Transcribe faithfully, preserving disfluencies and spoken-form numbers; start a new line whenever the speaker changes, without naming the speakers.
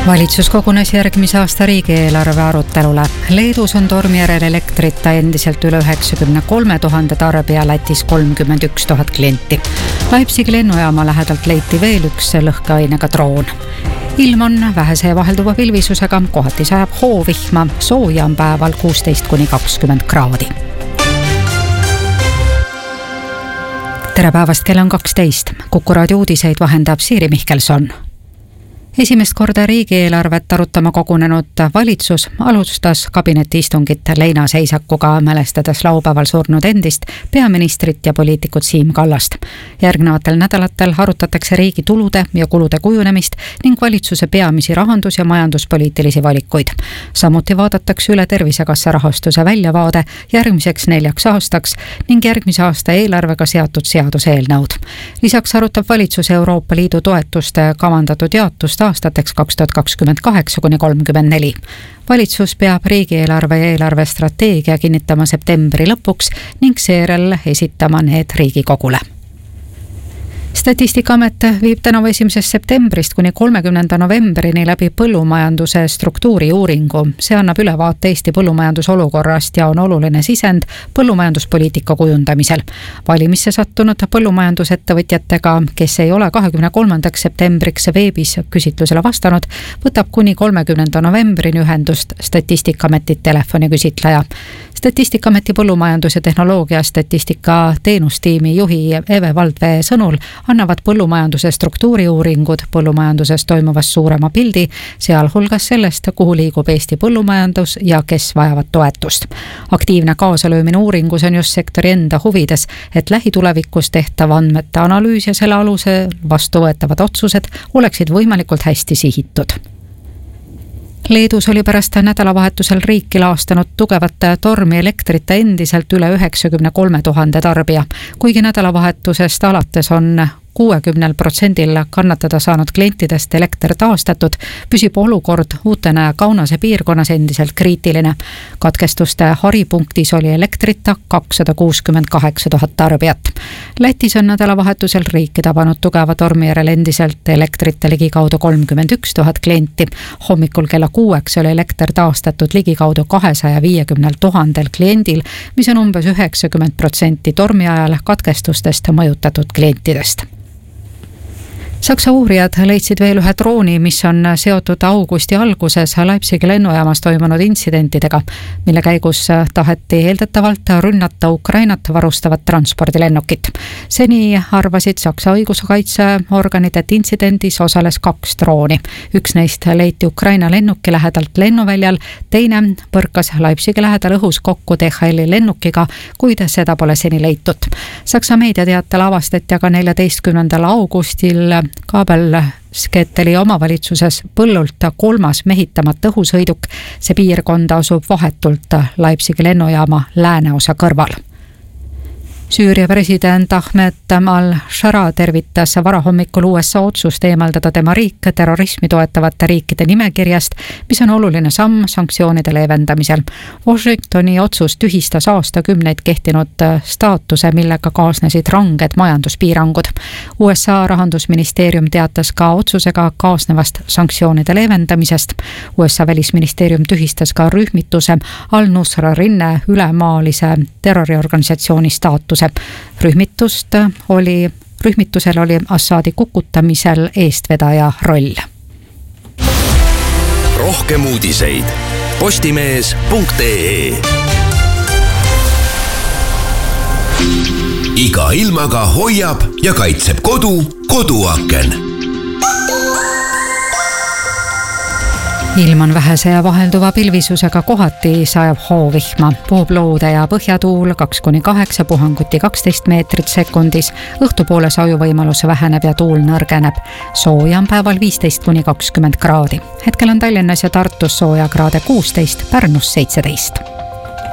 Valitsus kogunes järgmise aasta riigieelarve arutelule. Leedus on tormi järel elektrita endiselt üle üheksakümne kolme tuhande tarbija, Lätis kolmkümmend üks tuhat klienti. Leipzigi lennujaama lähedalt leiti veel üks lõhkeainega droon. Ilm on vähese vahelduva pilvisusega, kohati sajab hoovihma, sooja on päeval kuusteist kuni kakskümmend kraadi. Tere päevast, kell on kaksteist. Kuku raadio uudiseid vahendab Siiri Mihkelson. Esimest korda riigieelarvet arutama kogunenud valitsus alustas kabinetiistungit leinaseisakuga, mälestades laupäeval surnud endist peaministrit ja poliitikut Siim Kallast. Järgnevatel nädalatel arutatakse riigi tulude ja kulude kujunemist ning valitsuse peamisi rahandus- ja majanduspoliitilisi valikuid. Samuti vaadatakse üle Tervisekassa rahastuse väljavaade järgmiseks neljaks aastaks ning järgmise aasta eelarvega seatud seaduseelnõud. Lisaks arutab valitsus Euroopa Liidu toetuste kavandatud jaotust aastateks kaks tuhat kakskümmend kaheksa kuni kolmkümmend neli. Valitsus peab riigieelarve ja eelarvestrateegia kinnitama septembri lõpuks ning seejärel esitama need Riigikogule. Statistikaamet viib tänavu esimesest septembrist kuni kolmekümnenda novembrini läbi põllumajanduse struktuuri uuringu. See annab ülevaate Eesti põllumajandusolukorrast ja on oluline sisend põllumajanduspoliitika kujundamisel. Valimisse sattunud põllumajandusettevõtjatega, kes ei ole kahekümne kolmandaks septembriks veebis küsitlusele vastanud, võtab kuni kolmekümnenda novembrini ühendust Statistikaameti telefoniküsitleja. Statistikaameti põllumajandus- ja tehnoloogia statistika teenustiimi juhi Eve Valdvee sõnul annavad põllumajanduse struktuuriuuringud põllumajanduses toimuvast suurema pildi, sealhulgas sellest, kuhu liigub Eesti põllumajandus ja kes vajavad toetust. Aktiivne kaasalöömine uuringus on just sektori enda huvides, et lähitulevikus tehtav andmete analüüs ja selle alusel vastuvõetavad otsused oleksid võimalikult hästi sihitud. Leedus oli pärast nädalavahetusel riiki laastanud tugevat tormi elektrita endiselt üle üheksakümne kolme tuhande tarbija. Kuigi nädalavahetusest alates on kuuekümnel protsendil kannatada saanud klientidest elekter taastatud, püsib olukord Uutena ja Kaunase piirkonnas endiselt kriitiline. Katkestuste haripunktis oli elektrita kakssada kuuskümmend kaheksa tuhat tarbijat. Lätis on nädalavahetusel riiki tabanud tugeva tormi järel endiselt elektrita ligikaudu kolmkümmend üks tuhat klienti. Hommikul kella kuueks oli elekter taastatud ligikaudu kahesaja viiekümnel tuhandel kliendil, mis on umbes üheksakümmend protsenti tormi ajal katkestustest mõjutatud klientidest. Saksa uurijad leidsid veel ühe drooni, mis on seotud augusti alguses Leipzigi lennujaamas toimunud intsidentidega, mille käigus taheti eeldatavalt rünnata Ukrainat varustavat transpordilennukit. Seni arvasid Saksa õiguskaitseorganid, et intsidendis osales kaks drooni. Üks neist leiti Ukraina lennuki lähedalt lennuväljal, teine põrkas Leipzigi lähedal õhus kokku D H L-i lennukiga, kuid seda pole seni leitud. Saksa meediateatel avastati aga neljateistkümnendal augustil Kaabel-Sketteli omavalitsuses põllult kolmas mehitamata õhusõiduk. See piirkond asub vahetult Leipzigi lennujaama lääneosa kõrval. Süüria president Ahmed al-Shara tervitas varahommikul U S A otsust eemaldada tema riik terrorismi toetavate riikide nimekirjast, mis on oluline samm sanktsioonide leevendamisel. Washingtoni otsus tühistas aastakümneid kehtinud staatuse, millega kaasnesid ranged majanduspiirangud. U S A rahandusministeerium teatas ka otsusega kaasnevast sanktsioonide leevendamisest. U S A välisministeerium tühistas ka rühmituse Al-Nusra rinne ülemaalise terroriorganisatsiooni staatuse. Rühmitust oli, rühmitusel oli Assadi kukutamisel eestvedaja roll.
Rohkem uudiseid postimees punkt ee. Iga ilmaga hoiab ja kaitseb kodu koduaken.
Ilm on vähese ja vahelduva pilvisusega, kohati sajab hoovihma. Puhub loode ja põhjatuul kaks kuni kaheksa, puhanguti kaksteist meetrit sekundis. Õhtupoole sajuvõimalus väheneb ja tuul nõrgeneb. Sooja on päeval viisteist kuni kakskümmend kraadi. Hetkel on Tallinnas ja Tartus sooja kraade kuusteist, Pärnus seitseteist.